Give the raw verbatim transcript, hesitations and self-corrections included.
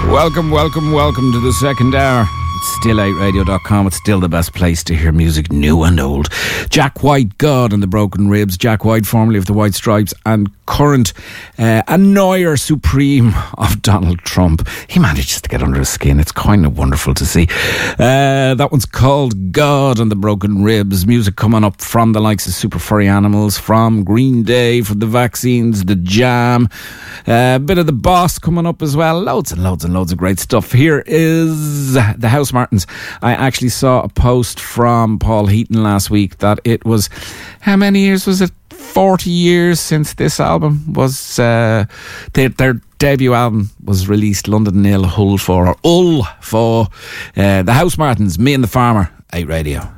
Welcome, welcome, welcome to the second hour. It's still eight radio dot com. It's still the best place to hear music new and old. Jack White, God and the Broken Ribs. Jack White, formerly of the White Stripes and current uh, annoyer supreme of Donald Trump. He manages to get under his skin. It's kind of wonderful to see. Uh, that one's called God and the Broken Ribs. Music coming up from the likes of Super Furry Animals, from Green Day, from the Vaccines, the Jam. A uh, bit of the Boss coming up as well. Loads and loads and loads of great stuff. Here is the House Martins. I actually saw a post from Paul Heaton last week that it was, how many years was it? forty years since this album was, uh, their, their debut album was released. London Nil, Hull for, or Ull for uh, the House Martins, Me and the Farmer, eight Radio.